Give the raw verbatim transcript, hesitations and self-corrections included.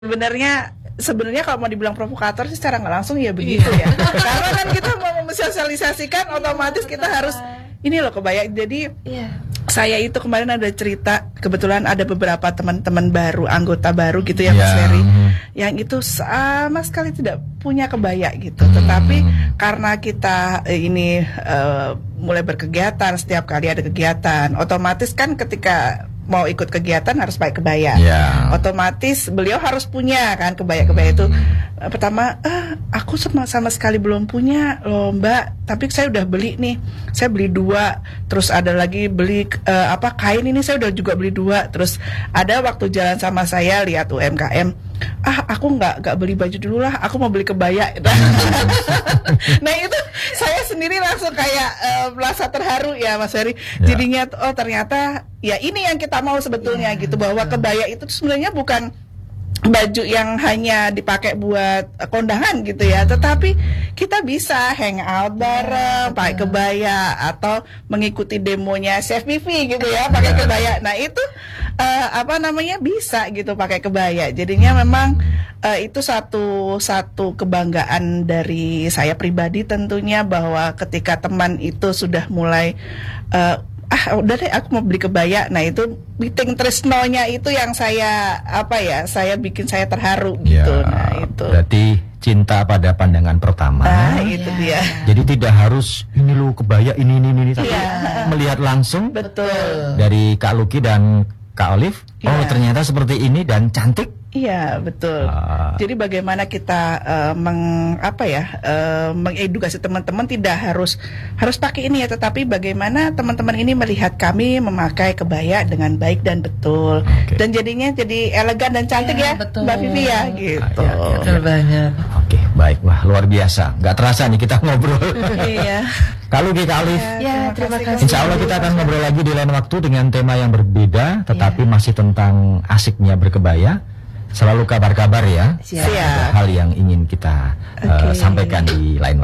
Sebenarnya sebenarnya kalau mau dibilang provokator sih secara nggak langsung ya begitu ya. Karena kan kita mau mensosialisasikan, otomatis kita harus ini loh kebaya. Jadi saya itu kemarin ada cerita, kebetulan ada beberapa teman-teman baru, anggota baru gitu ya Mas Ferry, yang itu sama sekali tidak punya kebaya gitu. Tetapi karena kita eh, ini eh, mulai berkegiatan, setiap kali ada kegiatan, otomatis kan ketika mau ikut kegiatan harus pakai kebaya. Yeah. Otomatis beliau harus punya kan kebaya-kebaya itu. Hmm. Pertama, ah, aku sama, sama sekali belum punya loh Mbak, tapi saya udah beli nih. Saya beli dua. Terus ada lagi beli uh, apa kain ini saya udah juga beli dua. Terus ada waktu jalan sama saya lihat U M K M. Ah, aku nggak nggak beli baju dulu lah. Aku mau beli kebaya. Nah itu saya sendiri langsung kayak uh, merasa terharu ya Mas Ferry. Yeah. Jadinya oh ternyata ya ini yang kita mau sebetulnya yeah, gitu, bahwa kebaya itu sebenarnya bukan baju yang hanya dipakai buat kondangan gitu ya, tetapi kita bisa hang out bareng, yeah, pakai kebaya, atau mengikuti demonya C F P V gitu ya pakai kebaya. Nah itu uh, apa namanya bisa gitu pakai kebaya. Jadinya memang uh, itu satu satu kebanggaan dari saya pribadi tentunya, bahwa ketika teman itu sudah mulai uh, ah udah deh aku mau beli kebaya. Nah itu biting tresnonya itu yang saya apa ya saya bikin saya terharu gitu. Ya, nah itu berarti cinta pada pandangan pertama. Nah itu ya. dia. Jadi tidak harus ini lu kebaya ini ini ini tapi ya, melihat langsung. Betul. Dari Kak Luki dan Kak Olive. Ya. Oh ternyata seperti ini dan cantik. Iya betul. Uh. Jadi bagaimana kita uh, meng apa ya uh, mengedukasi teman-teman tidak harus harus pakai ini ya, tetapi bagaimana teman-teman ini melihat kami memakai kebaya dengan baik dan betul, okay, dan jadinya jadi elegan dan cantik ya, ya Mbak Vivi ya gitu. Ya, ya, ya. Banyak. Oke okay, baik, wah luar biasa. Nggak terasa nih kita ngobrol. Iya. Kalau Kak Olive, ya, terima kasih. Insya Allah kita akan ngobrol lagi di lain waktu dengan tema yang berbeda, tetapi ya, masih tentang asiknya berkebaya. Selalu kabar-kabar ya. Siap. Hal yang ingin kita okay, uh, sampaikan di lain waktu.